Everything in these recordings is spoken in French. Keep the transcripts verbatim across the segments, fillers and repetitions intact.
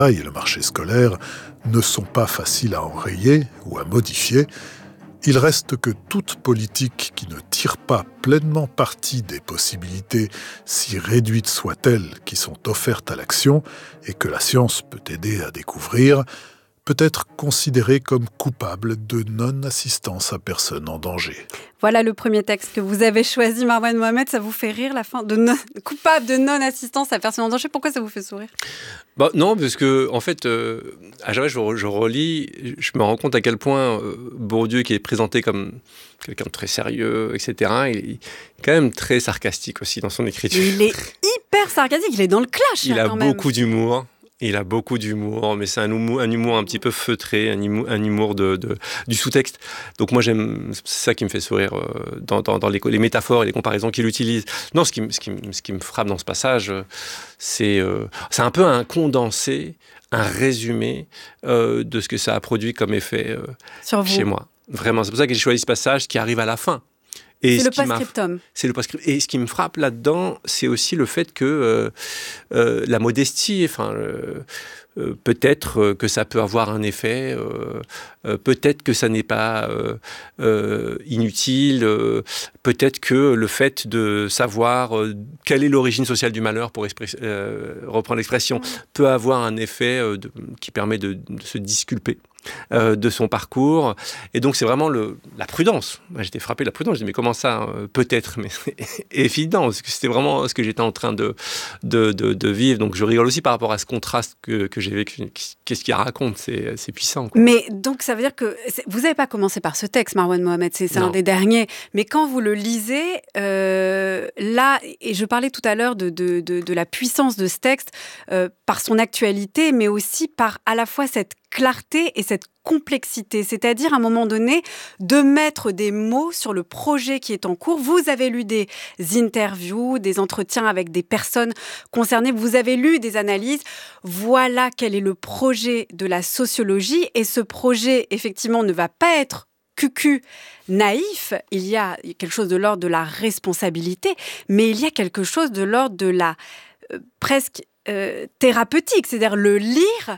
et le marché scolaire ne sont pas faciles à enrayer ou à modifier, il reste que toute politique qui ne tire pas pleinement parti des possibilités, si réduites soient-elles, qui sont offertes à l'action et que la science peut aider à découvrir, peut être considérée comme coupable de non-assistance à personne en danger. Voilà le premier texte que vous avez choisi, Marwan Mohamed. Ça vous fait rire, la fin de non... coupable de non-assistance à personne en danger. Pourquoi ça vous fait sourire ? Bah, non, parce que, en fait, euh, à chaque fois que je, je relis, je me rends compte à quel point euh, Bourdieu, qui est présenté comme quelqu'un de très sérieux, et cetera, il est quand même très sarcastique aussi dans son écriture. Il est hyper sarcastique, il est dans le clash. Il là, a quand beaucoup même. d'humour. Il a beaucoup d'humour, mais c'est un humour, un humour un petit peu feutré, un humour, un humour de, de, du sous-texte. Donc moi, j'aime, c'est ça qui me fait sourire euh, dans, dans, dans les, les métaphores et les comparaisons qu'il utilise. Non, ce qui, ce, qui, ce qui me frappe dans ce passage, c'est, euh, c'est un peu un condensé, un résumé euh, de ce que ça a produit comme effet euh, Sur vous. Chez moi. Vraiment, c'est pour ça que j'ai choisi ce passage qui arrive à la fin. Et c'est ce le qui post-scriptum. C'est le post-scriptum. Et ce qui me frappe là-dedans, c'est aussi le fait que euh, euh, la modestie, enfin, euh, euh, peut-être que ça peut avoir un effet, euh, euh, peut-être que ça n'est pas euh, euh, inutile, euh, peut-être que le fait de savoir euh, quelle est l'origine sociale du malheur, pour expres- euh, reprendre l'expression, mmh. peut avoir un effet euh, de, qui permet de, de se disculper. Euh, de son parcours, et donc c'est vraiment le, la prudence. Moi, j'étais frappé de la prudence, je dis mais comment ça, euh, peut-être, mais c'est évident, parce que c'était vraiment ce que j'étais en train de, de, de, de vivre, donc je rigole aussi par rapport à ce contraste que, que j'ai vécu. Qu'est-ce qu'il raconte, c'est, c'est puissant, quoi. Mais donc ça veut dire que, vous n'avez pas commencé par ce texte, Marwan Mohamed, c'est, c'est un des derniers, mais quand vous le lisez, euh, là, et je parlais tout à l'heure de, de, de, de la puissance de ce texte, euh, par son actualité, mais aussi par à la fois cette clarté et cette complexité, c'est-à-dire à un moment donné de mettre des mots sur le projet qui est en cours. Vous avez lu des interviews, des entretiens avec des personnes concernées, vous avez lu des analyses. Voilà quel est le projet de la sociologie, et ce projet, effectivement, ne va pas être cucu, naïf. Il y a quelque chose de l'ordre de la responsabilité, mais il y a quelque chose de l'ordre de la euh, presque euh, thérapeutique, c'est-à-dire le lire.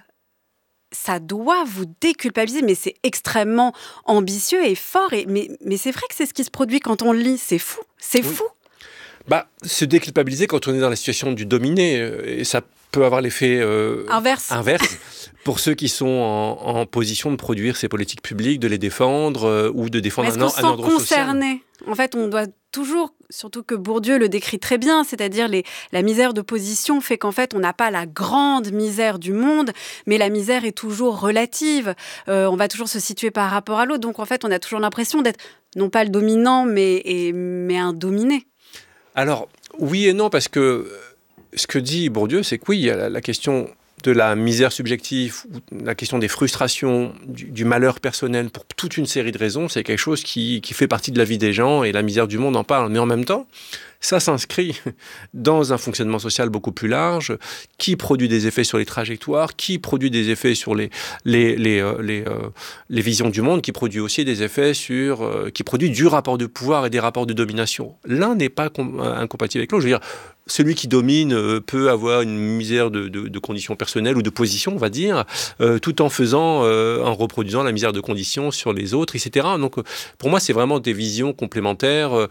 Ça doit vous déculpabiliser, mais c'est extrêmement ambitieux et fort. Et, mais, mais c'est vrai que c'est ce qui se produit quand on lit. C'est fou, c'est oui. fou. Bah, se déculpabiliser quand on est dans la situation du dominé, euh, et ça peut avoir l'effet euh, inverse. inverse pour ceux qui sont en, en position de produire ces politiques publiques, de les défendre euh, ou de défendre un, un, un ordre social. Concerné. En fait, on doit toujours, surtout que Bourdieu le décrit très bien, c'est-à-dire les, la misère de position fait qu'en fait, on n'a pas la grande misère du monde, mais la misère est toujours relative. Euh, on va toujours se situer par rapport à l'autre. Donc, en fait, on a toujours l'impression d'être, non pas le dominant, mais, et, mais un dominé. Alors, oui et non, parce que ce que dit Bourdieu, c'est que oui, il y a la, la question de la misère subjective, la question des frustrations, du, du malheur personnel, pour toute une série de raisons, c'est quelque chose qui, qui fait partie de la vie des gens, et la misère du monde en parle. Mais en même temps, ça s'inscrit dans un fonctionnement social beaucoup plus large, qui produit des effets sur les trajectoires, qui produit des effets sur les, les, les, euh, les, euh, les visions du monde, qui produit aussi des effets sur... Euh, qui produit du rapport de pouvoir et des rapports de domination. L'un n'est pas com- incompatible avec l'autre. Je veux dire, celui qui domine euh, peut avoir une misère de, de, de conditions personnelles ou de position, on va dire, euh, tout en faisant, euh, en reproduisant la misère de conditions sur les autres, et cetera. Donc, euh, pour moi, c'est vraiment des visions complémentaires.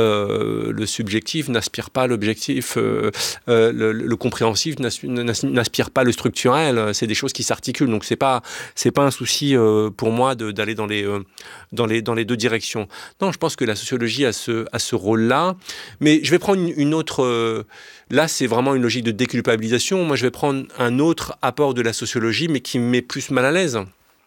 Euh, le subjectif n'aspire pas à l'objectif, euh, euh, le, le compréhensif n'aspire pas le structurel. C'est des choses qui s'articulent. Donc, c'est pas, c'est pas un souci euh, pour moi de, d'aller dans les, euh, dans les, dans les deux directions. Non, je pense que la sociologie a ce, a ce rôle-là. Mais je vais prendre une, une autre... Euh, Là, c'est vraiment une logique de déculpabilisation. Moi, je vais prendre un autre apport de la sociologie, mais qui me met plus mal à l'aise.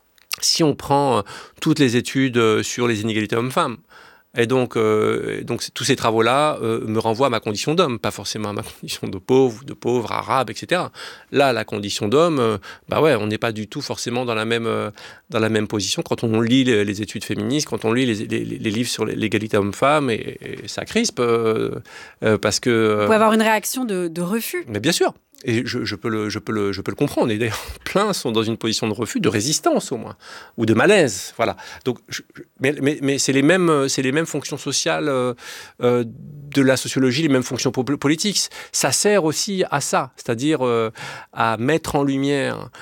Si on prend toutes les études sur les inégalités hommes-femmes, et donc, euh, donc tous ces travaux-là euh, me renvoient à ma condition d'homme, pas forcément à ma condition de pauvre, de pauvre, arabe, et cetera. Là, la condition d'homme, euh, bah ouais, on n'est pas du tout forcément dans la même, euh, dans la même position quand on lit les, les études féministes, quand on lit les, les, les livres sur l'égalité homme-femme, et, et ça crispe, euh, euh, parce que... Vous pouvez avoir une réaction de, de refus. Mais bien sûr. Et je, je, peux le, je, peux le, je peux le comprendre. Et d'ailleurs, plein sont dans une position de refus, de résistance au moins, ou de malaise. Voilà. Donc, je, mais, mais, mais c'est les mêmes, c'est les mêmes fonctions sociales euh, euh, de la sociologie, les mêmes fonctions politiques. Ça sert aussi à ça, c'est-à-dire euh, à mettre en lumière